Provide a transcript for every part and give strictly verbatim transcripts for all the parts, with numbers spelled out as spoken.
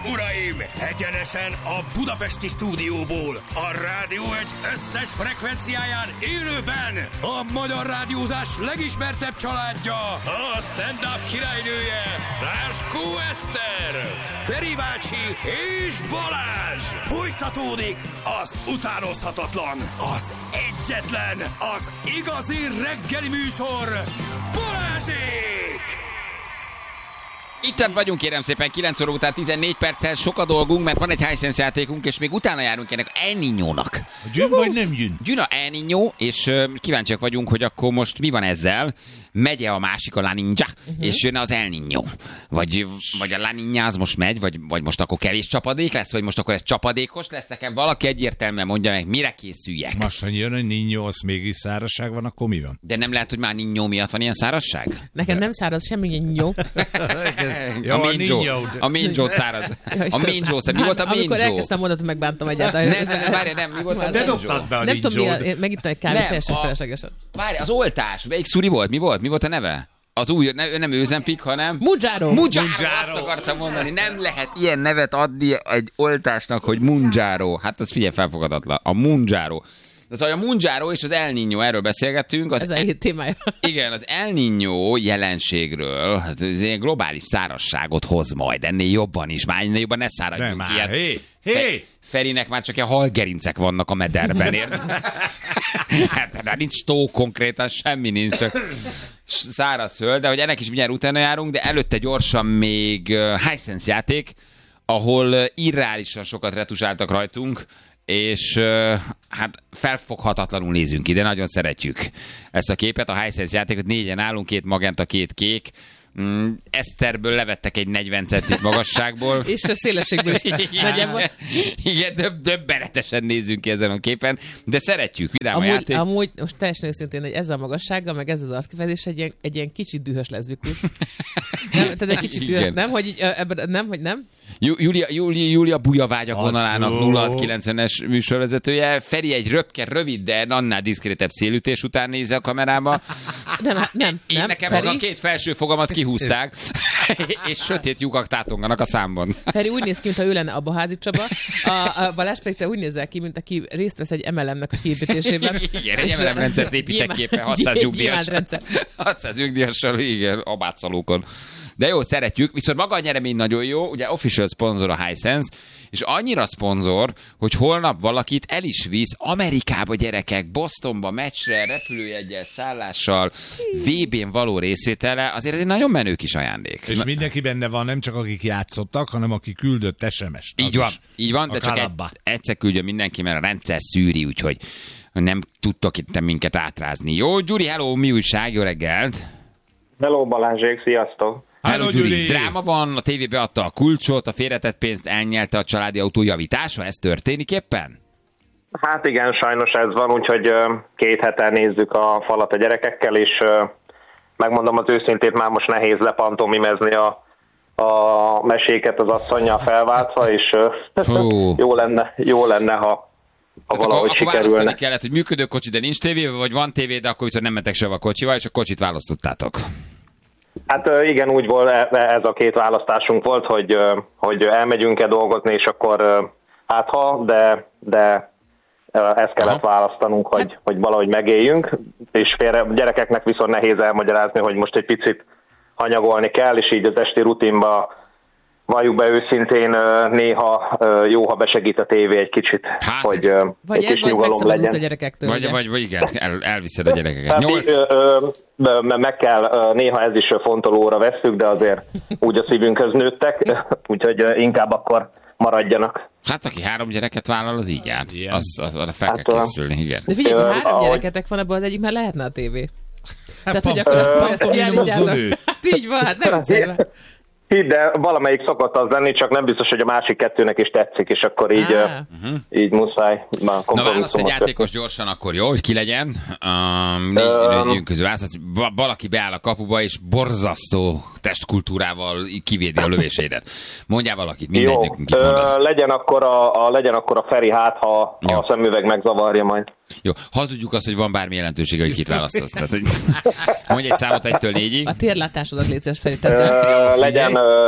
uraim! Egyenesen a budapesti stúdióból, a Rádió egy összes frekvenciáján élőben a magyar rádiózás legismertebb családja, a stand-up királynője, Ráskó Eszter, Feri bácsi és Balázs! Folytatódik az utánozhatatlan, az egyetlen, az igazi reggeli műsor, Balázsék! Itt vagyunk, kérem szépen, kilenc óra után tizennégy perccel, sok a dolgunk, mert van egy Hisense játékunk, és még utána járunk ennek El Niñónak. Gyűn vagy nem gyűn? Gyűn a El Niño, és uh, kíváncsiak vagyunk, hogy akkor most mi van ezzel. Megye a másik, a La Niña, uh-huh. és jön az El Niño. Vagy, vagy a La Niña az most megy, vagy, vagy most akkor kevés csapadék lesz, vagy most akkor ez csapadékos lesz. Nekem valaki egyértelműen mondja meg, mire készüljek. Most, ha jön a Niño, az mégis szárazság van, akkor mi van? De nem lehet, hogy már Niño miatt van ilyen szárazság? Nekem nem száraz semmi Niño. A Minjo. A Minjo száraz. A Minjo, mi volt a Minjo? Amikor elkezdtem mondatot, megbántam egyáltalán. Ne, ne, várj, nem, mi volt a De dobtad be a Nem tudom, Ninjót. megittem egy kávét, teljesen feleslegesen. Várj, az oltás, melyik szuri volt? Mi volt? Mi volt a neve? Az új, ne, nem Ozempic, hanem... Mounjaro. Mounjaro, azt akartam mondani. Nem lehet ilyen nevet adni egy oltásnak, hogy Mounjaro. Hát az figyelj, felfogadatlan. A Mounjaro. Az a Mounjaro és az El Niño, erről beszélgettünk. Az Ez a hét témája. Igen, az El Niño jelenségről, hát ez ilyen globális szárazságot hoz majd, ennél jobban is. Már ennél jobban ne száradjunk ki. Hé, hé! Ferinek már csak ilyen halgerincek vannak a mederben, érted? Hát, hát nincs tó konkrétan, semmi nincs, csak szárazföld, de hogy ennek is mindjárt utána járunk, de előtte gyorsan még uh, Hisense játék, ahol uh, irreálisan sokat retusáltak rajtunk, és uh, hát felfoghatatlanul nézünk ide, nagyon szeretjük ezt a képet, a Hisense játékot, négyen állunk, két magenta, két kék, Mm, Eszterből levettek egy negyven centit magasságból. És a szélességből is nagyjából. Igen, döb- döbbenetesen nézünk ki ezen a képen, de szeretjük, vidám amúgy, a játék. Amúgy, most teljesen őszintén, hogy ez a magassággal, meg ez az arckifejezés egy ilyen, egy ilyen kicsit dühös leszbikus. Nem, tehát egy kicsit dühös, nem, hogy így, ebben, nem, hogy nem? Júlia, Júlia, Júlia Bujavágyak vonalának nulla hat kilencvenes műsorvezetője. Feri egy röpke, rövid, de annál diszkrétebb szélütés után néz a kamerába. Nem, nem, nem. Én nem. nekem Feri? a két felső fogamat kihúzták, és sötét lyukak tátonganak a számban. Feri úgy néz ki, mintha ő lenne Abba Házi Csaba. A, a Balázs pedig te úgy nézel ki, mint aki részt vesz egy em el em-nek a kiépítésében. Igen, egy em el em rendszert építek éppen hatszáz nyugdíjas. hatszáz nyugdíjassal, igen, abátszalókon. De jó, szeretjük, viszont maga a nyeremény nagyon jó, ugye official szponzor a Hisense, és annyira szponzor, hogy holnap valakit el is visz Amerikába, gyerekek, Bostonba, meccsre, repülőjeggyel, szállással, vé bén való részvétele, azért ez egy nagyon menő kis ajándék. És Na, mindenki benne van, nem csak akik játszottak, hanem aki küldött es em es-t. így van, így van, de csak egy, egyszer küldjön mindenki, mert a rendszer szűri, úgyhogy nem tudtok itt minket átrázni. Jó, Gyuri, hello, mi újság, jó reggelt! Hello Balázsék, sziasztok! Hello, Gyuri! Dráma van, a tévé beadta a kulcsot, a félretett pénzt elnyelte a családi autó javítása, ez történik éppen? Hát igen, sajnos ez van, úgyhogy két heten nézzük a falat a gyerekekkel, és megmondom az őszintét, már most nehéz lepantomimezni a, a meséket az asszonnyal felváltva, és jó lenne, jó lenne, ha ha valahogy akkor, akkor sikerülne. választani kellett, hogy működő kocsi, de nincs tévé, vagy van tévé, de akkor viszont nem mentek se a kocsival, és a kocsit választottátok. Hát igen, úgy volt, ez a két választásunk volt, hogy, hogy elmegyünk-e dolgozni, és akkor hát ha, de, de ezt kellett Aha. választanunk, hogy, hát. hogy valahogy megéljünk, és félre, gyerekeknek viszont nehéz elmagyarázni, hogy most egy picit hanyagolni kell, és így az esti rutinba valljuk be őszintén, néha jó, ha besegít a tévé egy kicsit, hát, hogy vagy egy kis nyugalom legyen. A gyerekektől, vagy, vagy, vagy igen, el, elviszed a gyerekeket. Hát, Nyolc... ö, ö, meg kell, néha ez is fontolóra vesszük, de azért úgy a szívünkhöz nőttek, úgyhogy inkább akkor maradjanak. Hát aki három gyereket vállal, az így áll. Az, az, az fel kell hát, készülni, igen. De figyelj, ha három ahogy... gyereketek van, abban az egyik már lehetne a tévé. Hát, tehát, hogy akkor ezt kiállítjátok. Hát így van, hát nem viccelve. De valamelyik szokott az lenni, csak nem biztos, hogy a másik kettőnek is tetszik, és akkor így, ah. uh, így muszáj. Na válasz egy játékos gyorsan akkor, jó, hogy ki legyen. Um, négy um, közül válasz, valaki beáll a kapuba, és borzasztó testkultúrával kivédi a lövéseidet. Mondjál valakit, mindegyikünk itt mondasz. Legyen akkor a, a, legyen akkor a Feri, hát ha jó. A szemüveg megzavarja majd. Jó, hazudjuk azt, hogy van bármi jelentősége, hogy kit választasz. Tehát, hogy mondj egy számot egytől négyig. A térlátásodat létszes, Feri. Legyen,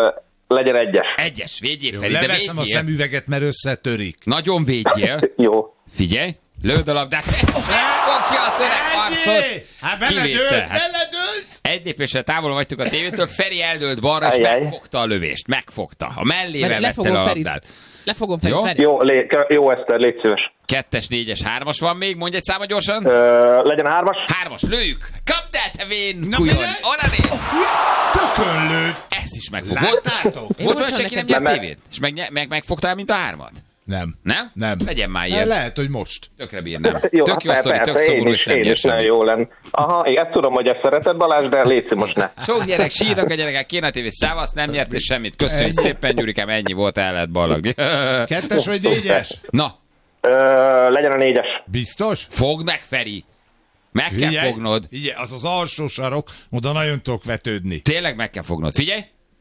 Legyen egyes. Egyes, védjél Jó, Feri, de leveszem a védjél. szemüveget, mert összetörik. Nagyon védjél. Jó. Figyelj, lőd a labdát. Fog ki az öreg harcos. Hát Kivétel, beledőlt, hát. beledőlt! Egy lépésre távol vagytuk a tévétől, Feri eldőlt balra, és Ajaj. megfogta a lövést. Megfogta. A mellével Várj, vette le lefogom a Ferit. labdát. Lefogom Feri. Jó? Feri. Jó, lé, jó Eszter, légy szíves. Kettes, négyes, hármas van még, mondj egy számot gyorsan. Ö, legyen hármas. Hármas, lőjük! Kapd el, te vén! Na, Kujon! figyelj! Onnan Tökön lőtt! ezt is megfogod. Láttátok? Én Volt most olyan senki nem neked- nyert Nem, tévét? És meg, meg, megfogtál, mint a hármat? Nem. Nem? Nem. Legyen már Le- ilyen. Lehet, hogy most. Tökre bírnám. Jó, Tök jó hát sztori, tök persze, szomorú, én és is, nem én nyert is nagyon semmit. jó lenne. Aha, én ezt tudom, hogy ezt szereted, Balázs, de légy most ne. Sok gyerek sírnak a gyerekek, kéne a tévé, szávasz, nem nyert és semmit. Köszönjük szépen, Gyurikám, ennyi volt, el lehet ballagni. Kettes vagy négyes? Na, Ö, legyen a négyes. Biztos? fogd meg, Feri! Meg kell Figyelj, fognod. Figyelj, az az alsó sarok, oda nagyon tudok vetődni. Tényleg meg kell fognod. Figyelj!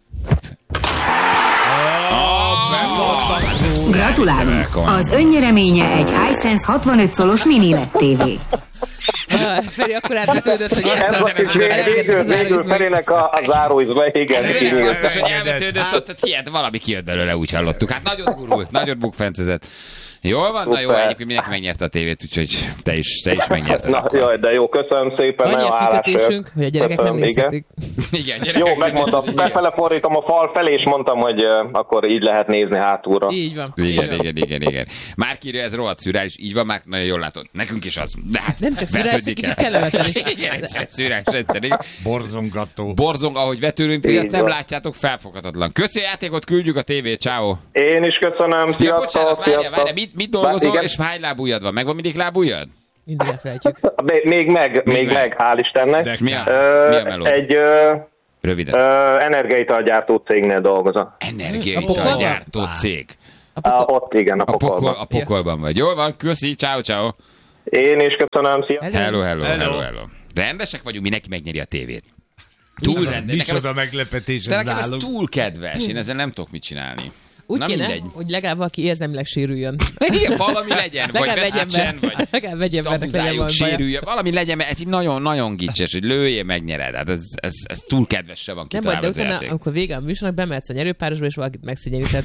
Gratulálunk! Az önnyereménye egy Hisense hatvanöt szolos mini el é dé tévé. Ah, Feri akkor átvetődött, hogy ezt Ez a... a kis végül, végül Ferének a, a záróizbe, igen. Ez kinyílt. olyan biztos, hogy Engedett. elvetődött ott, tehát hihet, valami kijött belőle, úgy hallottuk. Hát nagyon gurult, nagyon bukfencezett. Jól van? Na jó, Szuper. egyébként mindenki megnyerte a tévét, úgyhogy te is, te is megnyerted. Na, akkor. jaj, de jó, köszönöm szépen, Annyi nagyon a hálás kikötésünk, vagyok. hogy a gyerekek nem Köszönöm, igen. nézhetik. Igen, gyerekek. Jó, megmondtam, Igen. befele fordítom a fal felé, és mondtam, hogy uh, akkor így lehet nézni hátulra. Így van. Igen, igen, igen, igen. Már írja, ez rohadt szürális, így van, már nagyon jól látod. Nekünk is az. De hát Nem csak szürális, vetődni kicsit kell. kellemetlen is. Igen, egyszer szürális, egyszer. igen. Borzongató. Borzong, ahogy vetődünk, hogy Így azt nem van. látjátok, felfoghatatlan. Köszi a játékot, küldjük a tévét, ciao. Én is köszönöm, Ja, sziasztok, bocsánat, várjál, sziasztok. várjál, mit, mit dolgozol, Igen. és hány lábujjad van? Megvan mindig lábujjad? Mindig elfelejtjük. Még, még meg, még meg. meg, hál' Istennek. De Mi a, Ö, mi a meló? egy ö, Röviden. ö, energiaitalgyártó cégnél dolgozom. Energiaitalgyártó cég. A, ott igen, a A, pokol, pokolban. a pokolban vagy. Jól van, köszi, ciao, ciao. Én is köszönöm, sziasztok. Hello, hello, hello, Hello. hello. Rendesek vagyunk, mindenki megnyeri a tévét. Túl rendes. Nekem Micsoda ez, meglepetés de ez nekem ez nálunk. túl kedves, én ezzel nem tudok mit csinálni. Úgy Na kéne, mindegy. hogy legalább valaki érzelmileg sérüljön. Igen, valami legyen, vagy Legalább egy veszítsen, ember. vagy Legalább egy embernek legyen abuzáljuk, valami baja. sérüljön, valami legyen, mert ez így nagyon-nagyon gicses, hogy lőjél, megnyered. Hát ez, ez, ez túl kedvesre van Nem baj, de kitalálva az utána, játék. amikor vége a műsornak, bemehetsz a nyerőpárosba, és valakit megszégyeníted.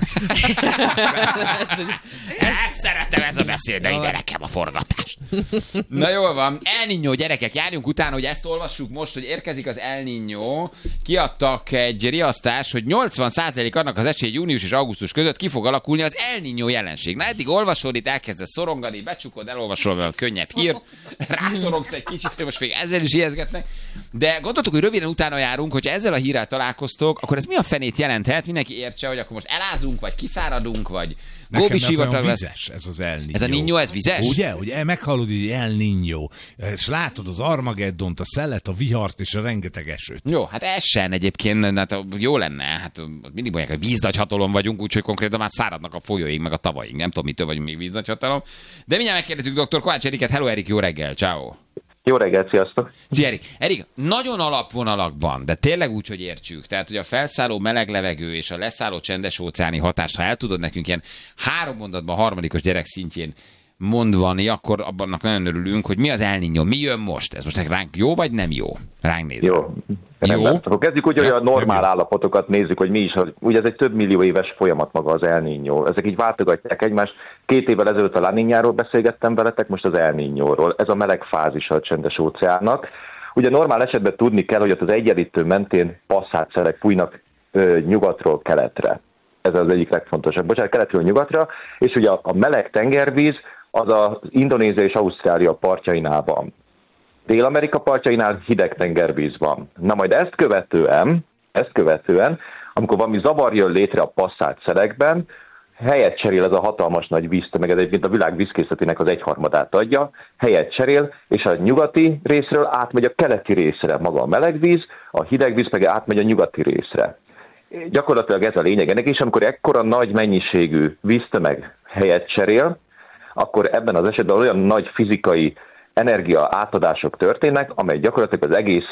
Ezt szeretem, ez a beszéd, ide nekem a forgatás. Na jól van. El Niño, gyerekek, járjunk utána, hogy ezt olvassuk most, hogy érkezik az El Niño. Kiadtak egy riasztás, hogy nyolcvan százalék annak az esély, június és augusztus között ki fog alakulni az El Niño jelenség. Na eddig olvasod, itt elkezdesz szorongani, becsukod, elolvasol valami könnyebb hírt, rászorongsz egy kicsit, hogy most még ezzel is ijeszgetnek. De gondoltuk, hogy röviden utána járunk, hogyha ezzel a hírrel találkoztok, akkor ez mi a fenét jelenthet? Mindenki értse, hogy akkor most elázunk, vagy kiszáradunk, vagy Nekem Góbi ez olyan sivatag lesz. vizes, ez az El Niño. Ez a Niño, ez vizes? Ugye, hogy el- meghallod, hogy El Niño, és látod az Armageddont, a szelet, a vihart és a rengeteg esőt. Jó, hát ez sem egyébként, hát jó lenne, hát mindig mondják, hogy víznagyhatalom vagyunk, úgyhogy konkrétan már száradnak a folyóink, meg a tavaink, nem tudom, mitől vagyunk még víznagyhatalom. De mindjárt megkérdezzük dr. Kovács Eriket. Hello Erik, jó reggel, ciao. Jó reggelt, sziasztok. Szia Erik. Erik, nagyon alapvonalakban, de tényleg úgy, hogy értsük. Tehát, hogy a felszálló meleg levegő és a leszálló csendes óceáni hatást, ha el tudod nekünk ilyen három mondatban a harmadikos gyerek szintjén mondani, akkor abban nagyon örülünk, hogy mi az El Niño, mi jön most? Ez most ránk jó vagy nem jó? Ránk nézve. Jó. Rendben. Akkor kezdjük úgy, hogy Ja, a normál nem jó. állapotokat nézzük, hogy mi is. Ugye ez egy több millió éves folyamat maga az El Niño. Ezek így váltogatják egymást. Két évvel ezelőtt a La Niñáról beszélgettem veletek, most az El Niñóról. Ez a meleg fázisa a csendes óceánnak. Ugye normál esetben tudni kell, hogy ott az egyenlítő mentén passzátszerek fújnak ö, nyugatról keletre. Ez az egyik legfontosabb. Bocsánat, keletről nyugatra, és ugye a, a meleg tengervíz az az Indonézia és Ausztrália partjainál van. Dél-Amerika partjainál hideg tengervíz van. Na majd ezt követően, ezt követően, amikor valami zavar jön létre a passzált szerekben, helyet cserél ez a hatalmas nagy víztömeg, ez egyébként a világ vízkészletének az egyharmadát adja, helyet cserél, és a nyugati részről átmegy a keleti részre maga a meleg víz, a hideg víz meg átmegy a nyugati részre. Gyakorlatilag ez a lényeg ennek, és amikor ekkora nagy mennyiségű víztömeg helyet cserél, akkor ebben az esetben olyan nagy fizikai energia átadások történnek, amely gyakorlatilag az egész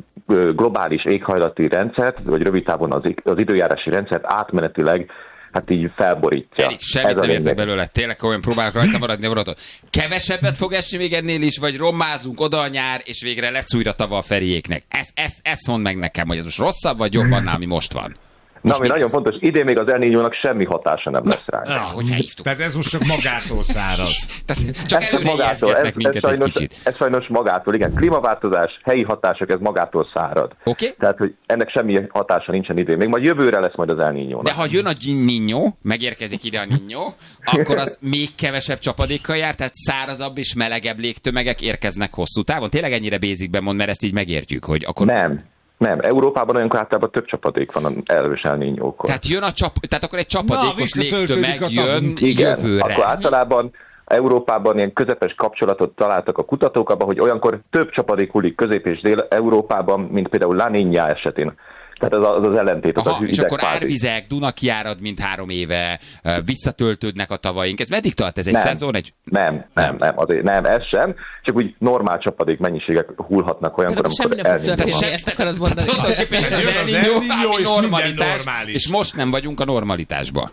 globális éghajlati rendszert, vagy rövid távon az, az időjárási rendszert átmenetileg hát így felborítja. Erik, semmit Ez a nem értek lényeg. belőle, tényleg olyan próbálok rajta maradni a vonaton. Kevesebbet fog esni még ennél is, vagy rommázunk oda a nyár, és végre lesz újra tava a Feriéknek. Ezt ez, ez mondd meg nekem, hogy ez most rosszabb, vagy jobb annál, ami most van. Na, ami nagyon fontos, idén még az El Niñónak semmi hatása nem lesz rá. Na, hogy hívtuk. Tehát ez most csak magától száraz. Tehát csak Ez magától, ez, ez, minket sajnos, egy kicsit. ez sajnos magától, igen. Klímaváltozás, helyi hatások, ez magától szárad. Oké. Okay. Tehát, hogy ennek semmi hatása nincsen idén. Még majd jövőre lesz majd az El Niñónak. De ha jön a Niño, megérkezik ide a Niño, akkor az még kevesebb csapadékkal jár, tehát szárazabb és melegebb légtömegek érkeznek hosszú távon. Tényleg ennyire basicben mond, mert ezt így megértjük, hogy akkor... Nem. Nem, Európában olyankor általában több csapadék van az erős El Niñókor. Tehát jön a csap... Tehát akkor egy csapadékos Na, légtömeg jön igen, jövőre. akkor általában Európában ilyen közepes kapcsolatot találtak a kutatók abban, hogy olyankor több csapadék hullik Közép- és Dél-Európában, mint például La Niña esetén. Tehát az az, az ellentét, az Aha, a hideg és akkor fázis. árvizek, Dunakjárad, mint három éve, visszatöltődnek a tavaink. Ez meddig tart? Ez egy nem, szezon? Egy... Nem, nem, nem, azért, nem, ez sem. Csak úgy normál csapadék mennyiségek hullhatnak olyankor, Tehát semmi amikor nem fog történni, Tehát ezt akarod mondani. Tulajdonképpen az Jön El az Niño, El Niño, ami és minden normalitás, normális. és most nem vagyunk a normalitásban.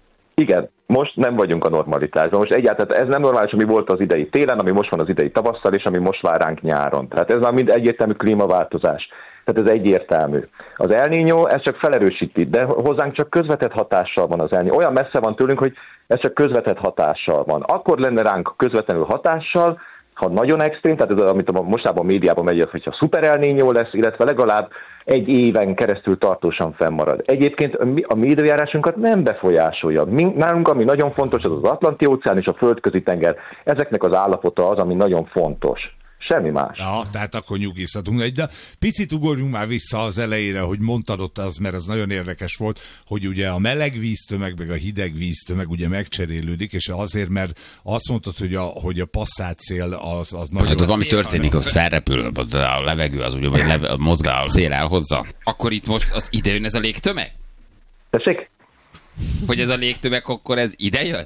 Igen, most nem vagyunk a normalitásban. Most egyáltalán ez nem normális, ami volt az idei télen, ami most van az idei tavasszal, és ami most vár ránk nyáron. Tehát ez már mind egyértelmű klímaváltozás. Tehát ez egyértelmű. Az El Niño, ez csak felerősíti, de hozzánk csak közvetett hatással van az El Niño. Olyan messze van tőlünk, hogy ez csak közvetett hatással van. Akkor lenne ránk közvetlenül hatással, ha nagyon extrém, tehát ez, amit a mostában a médiában megy, hogyha szuper El Niño lesz, illetve legalább egy éven keresztül tartósan fennmarad. Egyébként a mi időjárásunkat nem befolyásolja. Nálunk, ami nagyon fontos, az az Atlanti-óceán és a Földközi tenger. Ezeknek az állapota az, ami nagyon fontos. Semmi más. Ja, tehát akkor nyugisztatunk. De picit ugorjunk már vissza az elejére, hogy mondtad ott az, mert ez nagyon érdekes volt, hogy ugye a meleg víztömeg, meg a hideg víztömeg ugye megcserélődik, és azért, mert azt mondtad, hogy a, hogy a passzátszél az, az nagyon... Tehát valami történik, az felrepül, a levegő az ugye, vagy leve, mozgál, a szél elhozza. Akkor itt most az ide jön ez a légtömeg? Tessék? Hogy ez a légtömeg, akkor ez ide jön?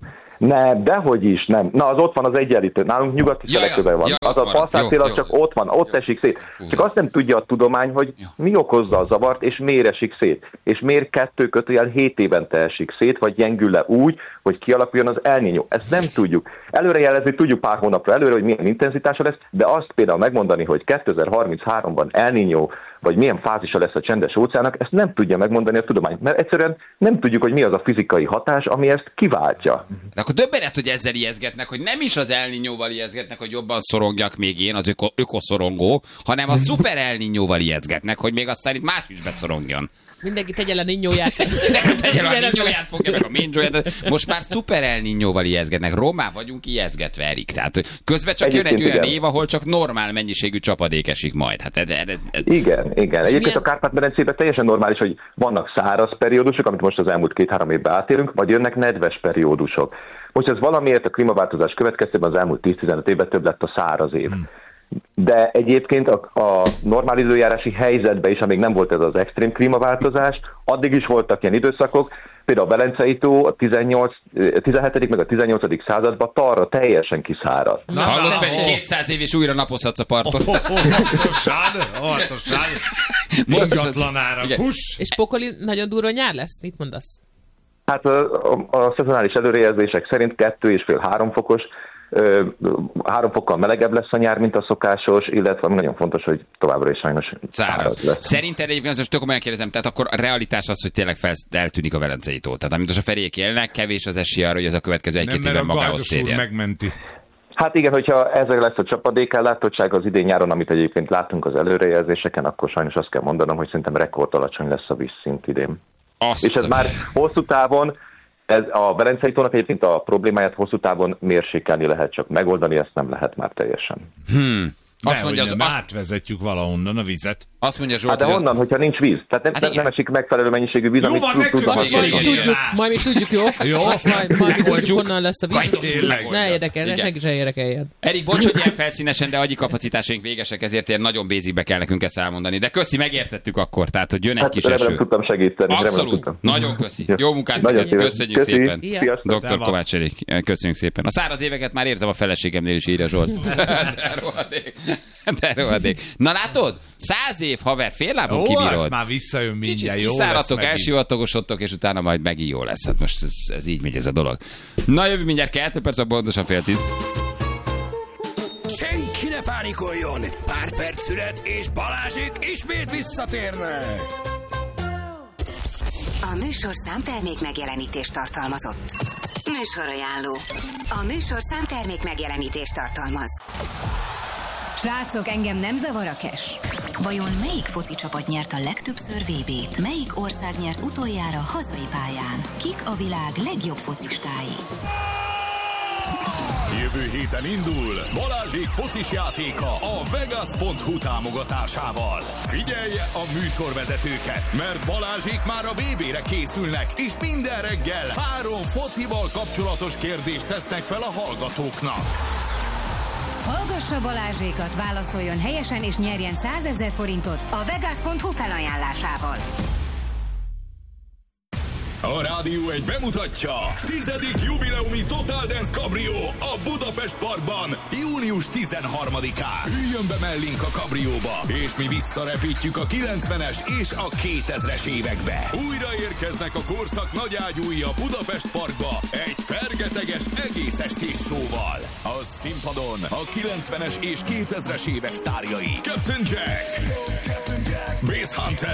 Nem, dehogy is, nem. Na, az ott van az egyenlítő. Nálunk nyugati ja, feleköve van. Ja, az a passzátszél az csak ott van, ott esik szét. Csak azt nem tudja a tudomány, hogy mi okozza a zavart, és miért esik szét. És miért kettő kötőjel hét évente esik szét, vagy gyengül le úgy, hogy kialakuljon az El Niño. Ezt nem tudjuk. Előrejelezni tudjuk pár hónapra előre, hogy milyen intenzitása lesz, de azt például megmondani, hogy kétezer-harminchárom-ban El Niño, vagy milyen fázisa lesz a csendes óceánnak, ezt nem tudja megmondani a tudomány, mert egyszerűen nem tudjuk, hogy mi az a fizikai hatás, ami ezt kiváltja. De akkor döbbenet, hogy ezzel ijeszgetnek, hogy nem is az El Niñóval ijeszgetnek, hogy jobban szorongjak még én, az öko, ökoszorongó, hanem a szuper El Niñóval ijeszgetnek, hogy még aztán itt más is beszorongjon. Mindenki tegye le Niñóját. Tegye le a Niñóját, fogja meg a Minjóját. Most már szuper El Niñóval ijeszgetnek. Rommá vagyunk ijeszgetve, Erik. Tehát közben csak Egyébként jön egy olyan igen. év, ahol csak normál mennyiségű csapadék esik majd. Hát ez, ez, ez... Igen, igen. Egyébként milyen... a Kárpát-medencében teljesen normális, hogy vannak száraz periódusok, amit most az elmúlt két-három évben átérünk, vagy jönnek nedves periódusok. Most ez valamiért a klímaváltozás következtében az elmúlt tíz-tizenöt évben több lett a száraz év. Hmm. De egyébként a, a normál időjárási helyzetben is, amíg nem volt ez az extrém klímaváltozás, addig is voltak ilyen időszakok, például a Velencei tó a tizennyolc, tizenhetedik meg a tizennyolcadik században talra teljesen kiszáradt. Na, hallod, fel, kétszáz év és újra napozhatsz a parton. Óvatosan, óvatosan. Ingatlanára, puss! És pokoli nagyon durva nyár lesz? Mit mondasz? Hát a, a, a szezonális előrejelzések szerint kettő és fél három fokos, ö, három fokkal melegebb lesz a nyár, mint a szokásos, illetve nagyon fontos, hogy továbbra is sajnos száraz lesz. Szerinted egyébként, most tök komolyan kérdezem, tehát akkor a realitás az, hogy tényleg fel, eltűnik a Velencei tó. Tehát amit most a Ferék élnek, kevés az esély arra, hogy ez a következő egy-két évben magához térjen. Megmenti. Hát igen, hogyha ezzel lesz a csapadékellátottság az idén nyáron, amit egyébként látunk az előrejelzéseken, akkor sajnos azt kell mondanom, hogy szerintem rekord alacsony lesz a vízszint idén. Azt... És ez már hosszú távon, ez a Velencei tónak egyébként a problémáját hosszú távon mérsékelni lehet, csak megoldani ezt nem lehet már teljesen. Hmm. Azt De, mondja, hogy az, nem azt... átvezetjük valahonnan a vizet. Azt mondja Zsolt, Hát de honnan, hogyha nincs víz? Tehát nem, Hát nem esik megfelelő mennyiségű víz, jó, amit van, tudnak. azt Majd mi tudjuk, majd mi tudjuk, jó? Jó. Azt majd, majd mi tudjuk, honnan lesz a víz. Tényleg. Ne érdekel, ne senki se érdekeljen. Erik, bocs, hogy ilyen felszínesen, de agyi kapacitásaink végesek, ezért ilyen nagyon basicbe kell nekünk ezt elmondani. De köszi, megértettük akkor, tehát, hogy jön egy Hát kis remélem eső. tudtam segíteni. Abszolút. Nagyon köszi. Jó munkát. Nagyon Köszönjük köszi. szépen. Sziasztok. doktor Kovács Erik, köszönjük szépen. A száraz éveket már érzem a feleségemnél is, írja Zsolt. De rohadék. De rohadék. Na látod? Száz év, haver, fél lábon Ó, kibírod. ez már visszajön mindjárt, Kicsit jó lesz kiszáradtok, megint. elsivatagosodtok, és utána majd megint jó lesz. Hát most ez, ez így megy ez a dolog. Na jövő mindjárt kettő perc, a pontosan fél tíz. Senki ne pánikoljon! Pár perc szület, és Balázsék ismét visszatérnek! A műsorszám termék megjelenítést tartalmazott. Műsorajánló. A műsorszám termék megjelenítést tartalmaz. Srácok, engem nem zavar a cash. Vajon melyik foci csapat nyert a legtöbbször vé bét? Melyik ország nyert utoljára hazai pályán? Kik a világ legjobb focistái? Jövő héten indul Balázsék focis játéka a Vegas pont hu támogatásával. Figyelje a műsorvezetőket, mert Balázsék már a vé bére készülnek, és minden reggel három focival kapcsolatos kérdést tesznek fel a hallgatóknak. Hallgassa Balázsékat, válaszoljon helyesen és nyerjen százezer forintot a Vegas pont hu felajánlásával. A Rádió egy bemutatja tizedik jubileumi Total Dance Cabrio a Budapest Parkban június tizenharmadikán. Üljön be mellénk a kabrióba, és mi visszarepítjük a kilencvenes és a kétezres évekbe. Újra érkeznek a korszak nagyágyúi a Budapest Parkba egy fergeteges egész estés showval. A színpadon a kilencvenes és kétezres évek sztárjai: Captain Jack, Bass Hunter,